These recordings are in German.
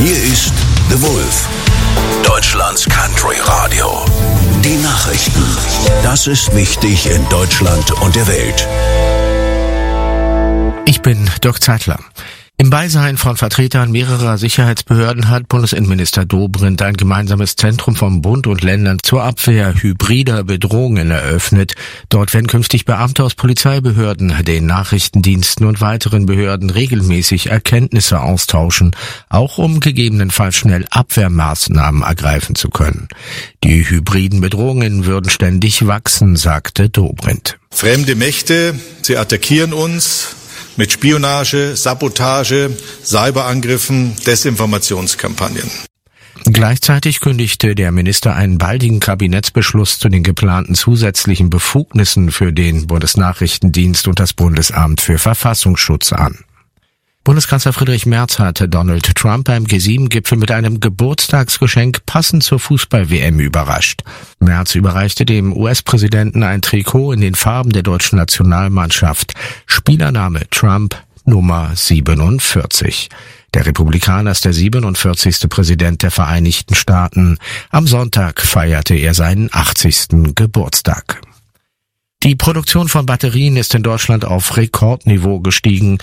Hier ist The Wolf, Deutschlands Country Radio. Die Nachrichten. Das ist wichtig in Deutschland und der Welt. Ich bin Dirk Zeitler. Im Beisein von Vertretern mehrerer Sicherheitsbehörden hat Bundesinnenminister Dobrindt ein gemeinsames Zentrum von Bund und Ländern zur Abwehr hybrider Bedrohungen eröffnet. Dort werden künftig Beamte aus Polizeibehörden, den Nachrichtendiensten und weiteren Behörden regelmäßig Erkenntnisse austauschen, auch um gegebenenfalls schnell Abwehrmaßnahmen ergreifen zu können. Die hybriden Bedrohungen würden ständig wachsen, sagte Dobrindt. Fremde Mächte, sie attackieren uns mit Spionage, Sabotage, Cyberangriffen, Desinformationskampagnen. Gleichzeitig kündigte der Minister einen baldigen Kabinettsbeschluss zu den geplanten zusätzlichen Befugnissen für den Bundesnachrichtendienst und das Bundesamt für Verfassungsschutz an. Bundeskanzler Friedrich Merz hatte Donald Trump beim G7-Gipfel mit einem Geburtstagsgeschenk passend zur Fußball-WM überrascht. Merz überreichte dem US-Präsidenten ein Trikot in den Farben der deutschen Nationalmannschaft. Spielername Trump, Nummer 47. Der Republikaner ist der 47. Präsident der Vereinigten Staaten. Am Sonntag feierte er seinen 80. Geburtstag. Die Produktion von Batterien ist in Deutschland auf Rekordniveau gestiegen.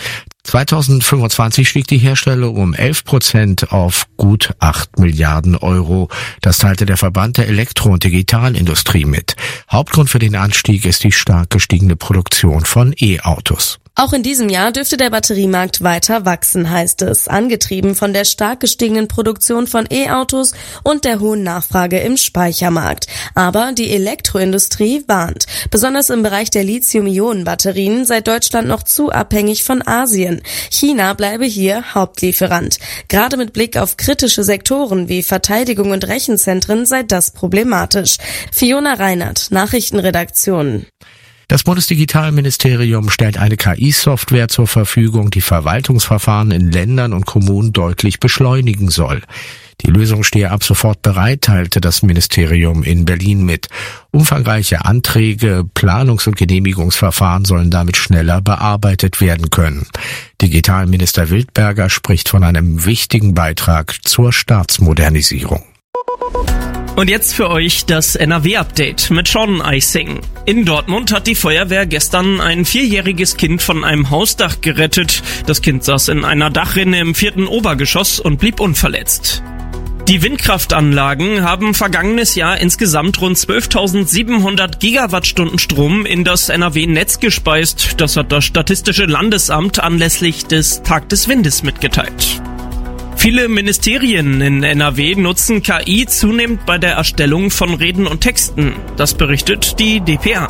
2025 stieg die Herstellung um 11% auf gut 8 Milliarden Euro. Das teilte der Verband der Elektro- und Digitalindustrie mit. Hauptgrund für den Anstieg ist die stark gestiegene Produktion von E-Autos. Auch in diesem Jahr dürfte der Batteriemarkt weiter wachsen, heißt es, angetrieben von der stark gestiegenen Produktion von E-Autos und der hohen Nachfrage im Speichermarkt. Aber die Elektroindustrie warnt. Besonders im Bereich der Lithium-Ionen-Batterien sei Deutschland noch zu abhängig von Asien. China bleibe hier Hauptlieferant. Gerade mit Blick auf kritische Sektoren wie Verteidigung und Rechenzentren sei das problematisch. Fiona Reinert, Nachrichtenredaktion. Das Bundesdigitalministerium stellt eine KI-Software zur Verfügung, die Verwaltungsverfahren in Ländern und Kommunen deutlich beschleunigen soll. Die Lösung stehe ab sofort bereit, teilte das Ministerium in Berlin mit. Umfangreiche Anträge, Planungs- und Genehmigungsverfahren sollen damit schneller bearbeitet werden können. Digitalminister Wildberger spricht von einem wichtigen Beitrag zur Staatsmodernisierung. Und jetzt für euch das NRW-Update mit Sean Eising. In Dortmund hat die Feuerwehr gestern ein 4-jähriges Kind von einem Hausdach gerettet. Das Kind saß in einer Dachrinne im 4. Obergeschoss und blieb unverletzt. Die Windkraftanlagen haben vergangenes Jahr insgesamt rund 12.700 Gigawattstunden Strom in das NRW-Netz gespeist. Das hat das Statistische Landesamt anlässlich des Tag des Windes mitgeteilt. Viele Ministerien in NRW nutzen KI zunehmend bei der Erstellung von Reden und Texten. Das berichtet die dpa.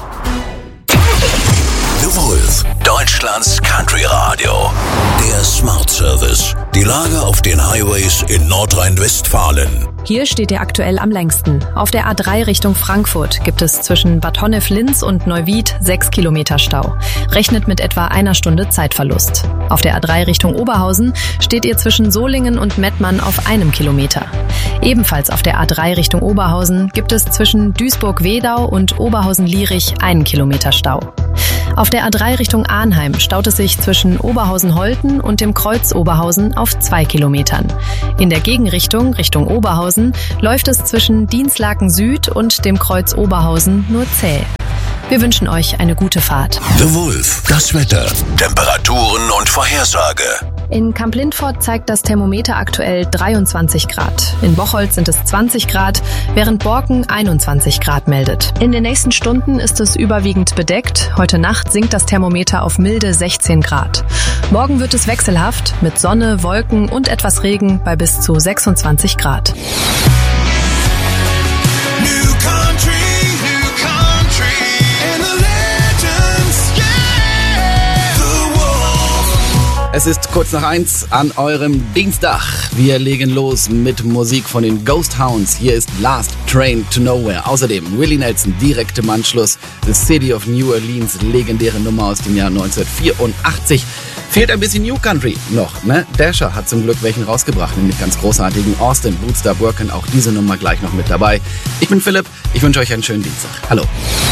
The Wolf, Deutschlands Country Radio. Der Smart Service. Die Lage auf den Highways in Nordrhein-Westfalen. Hier steht ihr aktuell am längsten. Auf der A3 Richtung Frankfurt gibt es zwischen Bad Honnef-Linz und Neuwied 6 Kilometer Stau. Rechnet mit etwa einer Stunde Zeitverlust. Auf der A3 Richtung Oberhausen steht ihr zwischen Solingen und Mettmann auf 1 Kilometer. Ebenfalls auf der A3 Richtung Oberhausen gibt es zwischen Duisburg-Wedau und Oberhausen-Lierich 1 Kilometer Stau. Auf der A3 Richtung Arnheim staut es sich zwischen Oberhausen-Holten und dem Kreuz Oberhausen auf 2 Kilometern. In der Gegenrichtung, Richtung Oberhausen, läuft es zwischen Dinslaken Süd und dem Kreuz Oberhausen nur zäh. Wir wünschen euch eine gute Fahrt. The Wolf, das Wetter, Temperaturen und Vorhersage. In Kamp-Lindfort zeigt das Thermometer aktuell 23 Grad. In Bocholt sind es 20 Grad, während Borken 21 Grad meldet. In den nächsten Stunden ist es überwiegend bedeckt. Heute Nacht sinkt das Thermometer auf milde 16 Grad. Morgen wird es wechselhaft mit Sonne, Wolken und etwas Regen bei bis zu 26 Grad. Es ist kurz nach 1 an eurem Dienstag. Wir legen los mit Musik von den Ghost Hounds. Hier ist Last Train to Nowhere. Außerdem Willie Nelson direkt im Anschluss. The City of New Orleans, legendäre Nummer aus dem Jahr 1984. Fehlt ein bisschen New Country noch, ne? Dasher hat zum Glück welchen rausgebracht, nämlich ganz großartigen Austin, Boots Stop Workin', auch diese Nummer gleich noch mit dabei. Ich bin Philipp, ich wünsche euch einen schönen Dienstag. Hallo.